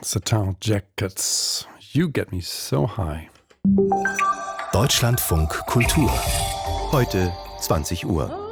The Town Jackets. You get me so high. Deutschlandfunk Kultur. Heute 20 Uhr.